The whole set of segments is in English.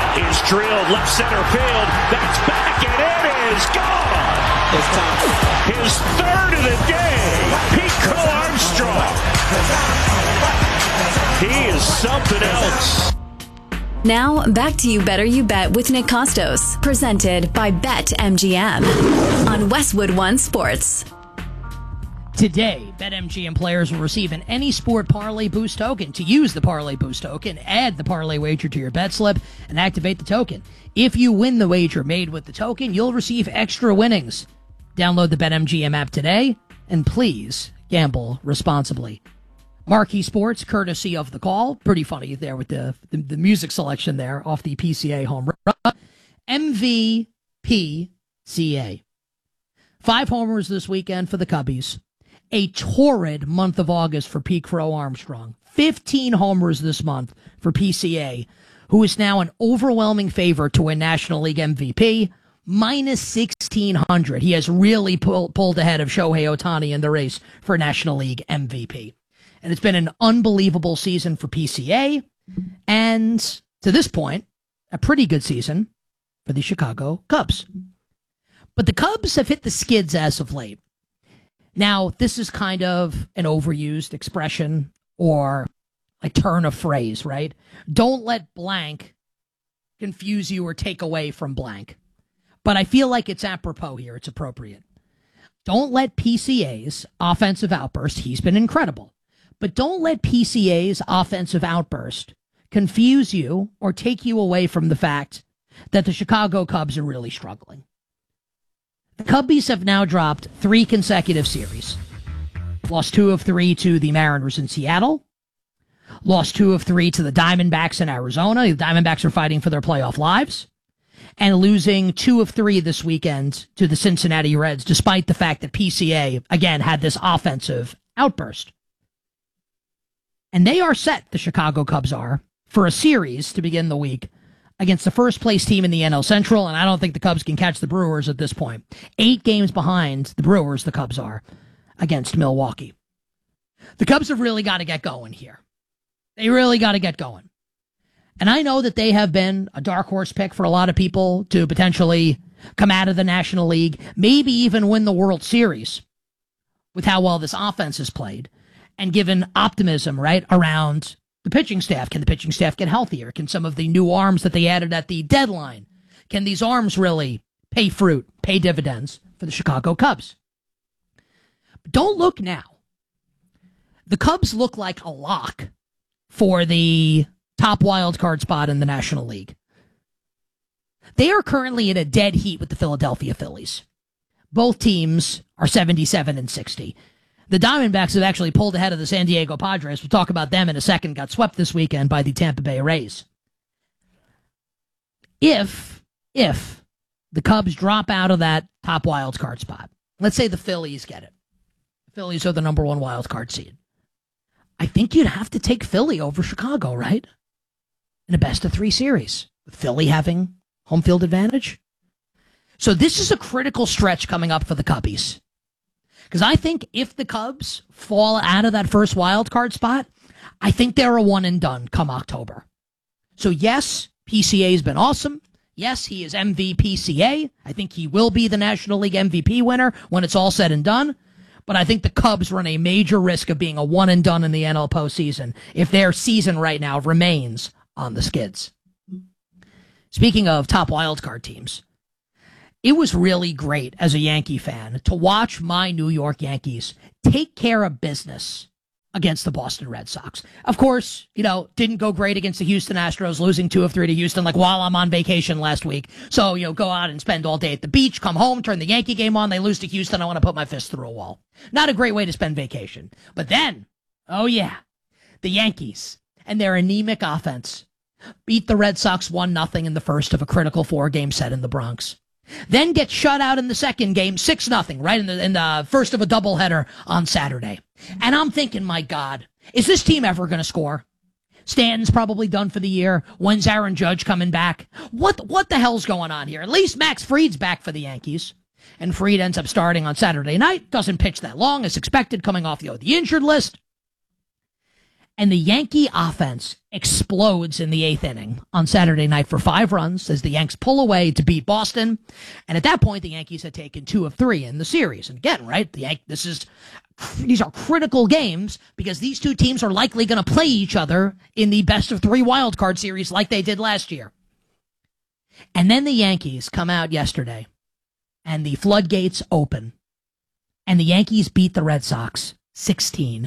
is drilled left center field. That's back, and it is gone. His third of the day. Pete Crow Armstrong. He is something else. Now, back to You Better You Bet with Nick Costos, presented by BetMGM on Westwood One Sports. Today, BetMGM players will receive an Any Sport Parlay Boost token. To use the Parlay Boost token, add the parlay wager to your bet slip and activate the token. If you win the wager made with the token, you'll receive extra winnings. Download the BetMGM app today, and please gamble responsibly. Marquee Sports, courtesy of The Call. Pretty funny there with the music selection there off the PCA home run. MVPCA. 5 homers this weekend for the Cubbies. A torrid month of August for Pete Crow Armstrong. 15 homers this month for PCA, who is now an overwhelming favorite to win National League MVP, minus 1,600. He has really pulled ahead of Shohei Ohtani in the race for National League MVP. And it's been an unbelievable season for PCA, and to this point, a pretty good season for the Chicago Cubs. But the Cubs have hit the skids as of late. Now, this is kind of an overused expression or a turn of phrase, right? Don't let blank confuse you or take away from blank. But I feel like it's apropos here. It's appropriate. Don't let PCA's offensive outburst, he's been incredible, but don't let PCA's offensive outburst confuse you or take you away from the fact that the Chicago Cubs are really struggling. The Cubbies have now dropped 3 consecutive series. Lost 2 of 3 to the Mariners in Seattle. Lost 2 of 3 to the Diamondbacks in Arizona. The Diamondbacks are fighting for their playoff lives. And losing 2 of 3 this weekend to the Cincinnati Reds, despite the fact that PCA, again, had this offensive outburst. And they are set, the Chicago Cubs are, for a series to begin the week against the first-place team in the NL Central, and I don't think the Cubs can catch the Brewers at this point. 8 games behind the Brewers, the Cubs are, against Milwaukee. The Cubs have really got to get going here. They really got to get going. And I know that they have been a dark horse pick for a lot of people to potentially come out of the National League, maybe even win the World Series with how well this offense is played, and given optimism, right, around the pitching staff. Can the pitching staff get healthier? Can some of the new arms that they added at the deadline, can these arms really pay fruit, pay dividends for the Chicago Cubs? But don't look now. The Cubs look like a lock for the top wild card spot in the National League. They are currently in a dead heat with the Philadelphia Phillies. Both teams are 77 and 60. The Diamondbacks have actually pulled ahead of the San Diego Padres. We'll talk about them in a second. Got swept this weekend by the Tampa Bay Rays. If the Cubs drop out of that top wild card spot, let's say the Phillies get it. The Phillies are the number 1 wild card seed. I think you'd have to take Philly over Chicago, right? In a best-of-3 series, with Philly having home field advantage. So this is a critical stretch coming up for the Cubbies. Because I think if the Cubs fall out of that first wild card spot, I think they're a one and done come October. So yes, PCA's been awesome. Yes, he is MVPCA. I think he will be the National League MVP winner when it's all said and done. But I think the Cubs run a major risk of being a one and done in the NL postseason if their season right now remains on the skids. Speaking of top wildcard teams, it was really great as a Yankee fan to watch my New York Yankees take care of business against the Boston Red Sox. Of course, didn't go great against the Houston Astros, losing 2 of 3 to Houston, while I'm on vacation last week. So, go out and spend all day at the beach, come home, turn the Yankee game on, they lose to Houston, I want to put my fist through a wall. Not a great way to spend vacation. But then, oh yeah, the Yankees and their anemic offense beat the Red Sox 1-0 in the first of a critical 4-game set in the Bronx. Then get shut out in the second game, 6-0, right in the first of a doubleheader on Saturday. And I'm thinking, my God, is this team ever going to score? Stanton's probably done for the year. When's Aaron Judge coming back? What the hell's going on here? At least Max Fried's back for the Yankees. And Fried ends up starting on Saturday night. Doesn't pitch that long as expected, coming off the injured list. And the Yankee offense explodes in the 8th inning on Saturday night for 5 runs as the Yanks pull away to beat Boston. And at that point, the Yankees had taken 2 of 3 in the series. And again, right, these are critical games because these two teams are likely going to play each other in the best of 3 wild card series like they did last year. And then the Yankees come out yesterday and the floodgates open and the Yankees beat the Red Sox 16-1.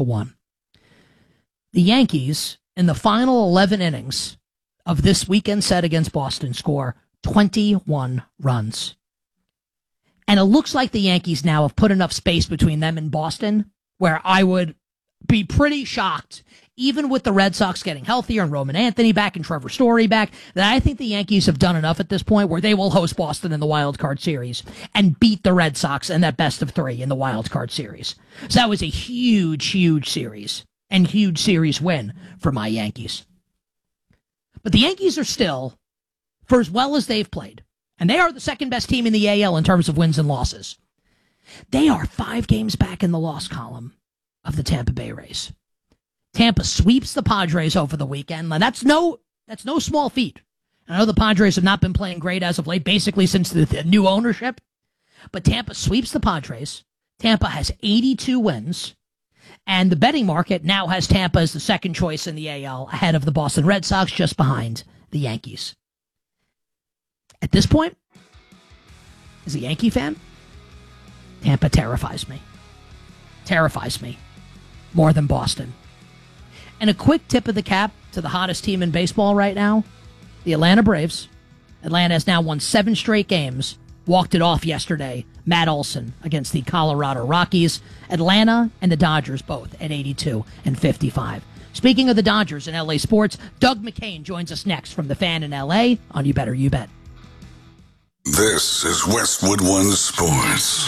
The Yankees, in the final 11 innings of this weekend set against Boston, score 21 runs. And it looks like the Yankees now have put enough space between them and Boston where I would be pretty shocked, even with the Red Sox getting healthier and Roman Anthony back and Trevor Story back, that I think the Yankees have done enough at this point where they will host Boston in the wild card series and beat the Red Sox in that best of 3 in the wild card series. So that was a huge, huge series. And huge series win for my Yankees. But the Yankees are still, for as well as they've played, and they are the second best team in the AL in terms of wins and losses, they are 5 games back in the loss column of the Tampa Bay Rays. Tampa sweeps the Padres over the weekend, and that's no small feat. I know the Padres have not been playing great as of late, basically since the new ownership, but Tampa sweeps the Padres. Tampa has 82 wins. And the betting market now has Tampa as the second choice in the AL ahead of the Boston Red Sox, just behind the Yankees. At this point, as a Yankee fan, Tampa terrifies me. Terrifies me more than Boston. And a quick tip of the cap to the hottest team in baseball right now, the Atlanta Braves. Atlanta has now won 7 straight games. Walked it off yesterday, Matt Olson against the Colorado Rockies. Atlanta and the Dodgers both at 82 and 55. Speaking of the Dodgers in LA sports, Doug McCain joins us next from the Fan in LA on You Better You Bet. This is Westwood One Sports.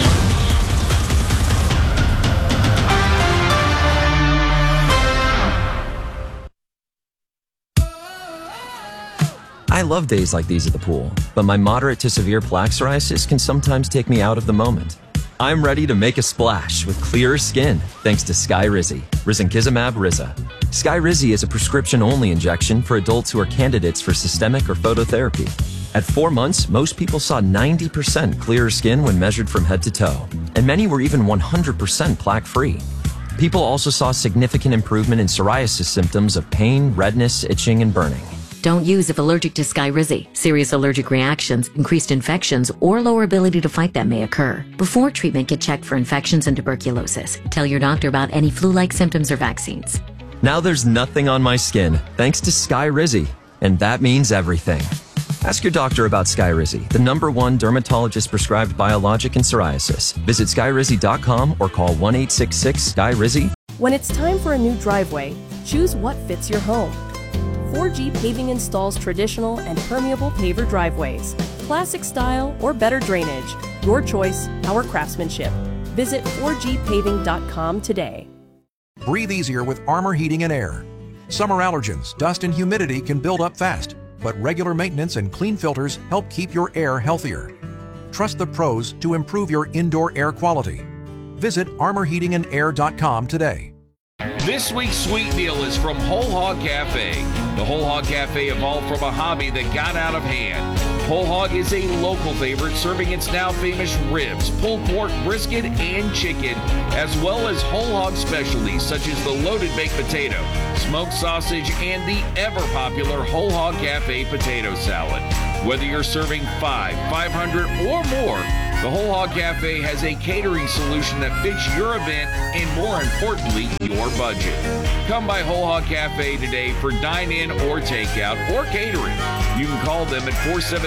I love days like these at the pool, but my moderate to severe plaque psoriasis can sometimes take me out of the moment. I'm ready to make a splash with clearer skin thanks to Skyrizi, Risankizumab Riza. Skyrizi is a prescription-only injection for adults who are candidates for systemic or phototherapy. At 4 months, most people saw 90% clearer skin when measured from head to toe, and many were even 100% plaque-free. People also saw significant improvement in psoriasis symptoms of pain, redness, itching, and burning. Don't use if allergic to Skyrizi. Serious allergic reactions, increased infections, or lower ability to fight them may occur. Before treatment, get checked for infections and tuberculosis. Tell your doctor about any flu-like symptoms or vaccines. Now there's nothing on my skin thanks to Skyrizi, and that means everything. Ask your doctor about Skyrizi, the #1 dermatologist-prescribed biologic in psoriasis. Visit Skyrizi.com or call 1-866-SKYRIZI. When it's time for a new driveway, choose what fits your home. 4G Paving installs traditional and permeable paver driveways, classic style or better drainage. Your choice, our craftsmanship. Visit 4gpaving.com today. Breathe easier with Armor Heating and Air. Summer allergens, dust and humidity can build up fast, but regular maintenance and clean filters help keep your air healthier. Trust the pros to improve your indoor air quality. Visit armorheatingandair.com today. This week's sweet deal is from Whole Hog Cafe. The Whole Hog Cafe evolved from a hobby that got out of hand. Whole Hog is a local favorite, serving its now famous ribs, pulled pork, brisket, and chicken, as well as whole hog specialties such as the loaded baked potato, smoked sausage, and the ever-popular Whole Hog Cafe potato salad. Whether you're serving 500, or more, the Whole Hog Cafe has a catering solution that fits your event and, more importantly, your budget. Come by Whole Hog Cafe today for dine-in or takeout or catering. You can call them at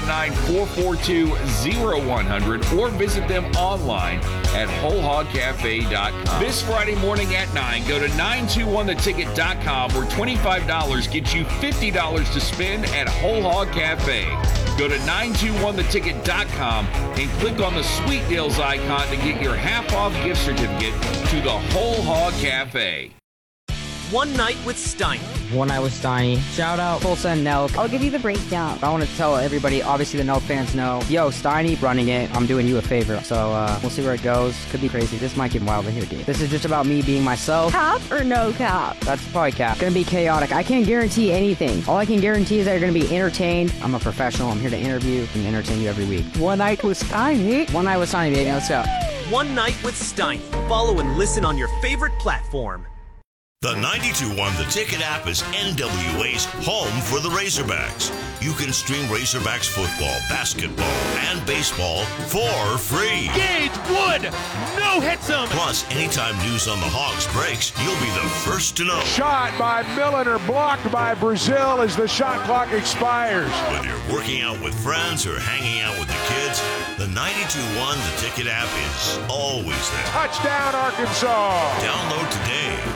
479-442-0100 or visit them online at wholehogcafe.com. This Friday morning at 9, go to 921theticket.com where $25 gets you $50 to spend at Whole Hog Cafe. Go to 921theticket.com and click on the Sweet Deals icon to get your half-off gift certificate to the Whole Hog Cafe. One Night with Steiner, One Night with Steiny. Shout out Tulsa and Nelk. I'll give you the breakdown. I want to tell everybody, obviously the Nelk fans know, yo, Steiny running it, I'm doing you a favor. So we'll see where it goes. Could be crazy. This might get wild in here, dude. This is just about me being myself. Cap or no cap? That's probably cap. Gonna be chaotic. I can't guarantee anything. All I can guarantee is that you're gonna be entertained. I'm a professional. I'm here to interview and entertain you every week. One Night with Steiny. One Night with Steiny, baby. Let's go. One Night with Steiny. Follow and listen on your favorite platform. The 92.1 The Ticket app is NWA's home for the Razorbacks. You can stream Razorbacks football, basketball, and baseball for free. Gage Wood, no hits him. Plus, anytime news on the Hogs breaks, you'll be the first to know. Shot by Milliner, blocked by Brazil as the shot clock expires. Whether you're working out with friends or hanging out with the kids, the 92.1 The Ticket app is always there. Touchdown, Arkansas. Download today.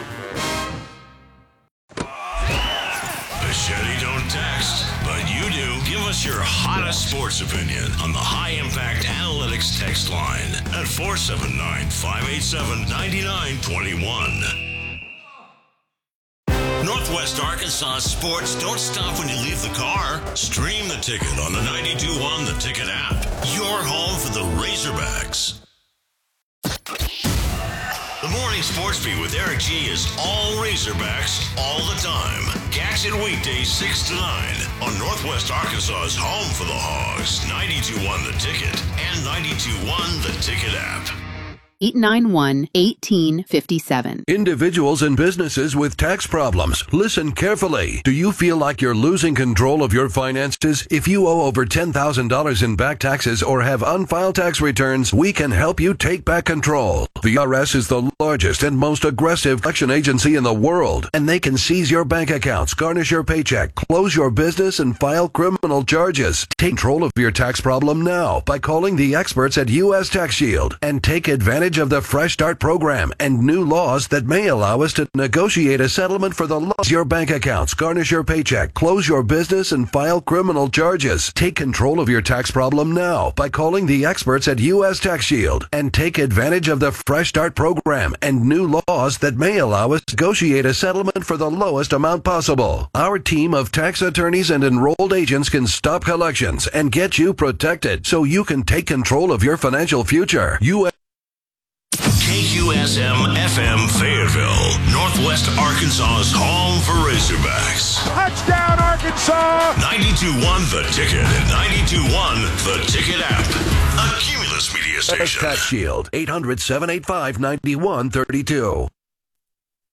Machete don't text, but you do. Give us your hottest sports opinion on the High Impact Analytics text line at 479-587-9921. Northwest Arkansas sports don't stop when you leave the car. Stream the Ticket on the 92.1 The Ticket app. Your home for the Razorbacks. The Morning Sports Beat with Eric G is all Razorbacks all the time. Catch it weekdays 6 to 9 on Northwest Arkansas's home for the Hogs, 92.1 The Ticket and 92.1 The Ticket app. 891-1857. Individuals and businesses with tax problems, listen carefully. Do you feel like you're losing control of your finances? If you owe over $10,000 in back taxes or have unfiled tax returns, we can help you take back control. The IRS is the largest and most aggressive collection agency in the world, and they can seize your bank accounts, garnish your paycheck, close your business, and file criminal charges. Take control of your tax problem now by calling the experts at U.S. Tax Shield and take advantage of the Fresh Start program and new laws that may allow us to negotiate a settlement for the loss of your bank accounts, garnish your paycheck, close your business, and file criminal charges. Take control of your tax problem now by calling the experts at U.S. Tax Shield and take advantage of the Fresh Start program and new laws that may allow us to negotiate a settlement for the lowest amount possible. Our team of tax attorneys and enrolled agents can stop collections and get you protected so you can take control of your financial future. KQSM FM Fayetteville, Northwest Arkansas's home for Razorbacks. Touchdown, Arkansas! 92.1 The Ticket and 92.1 The Ticket app. A Cumulus Media Station. Tax Shield, 800-785-9132.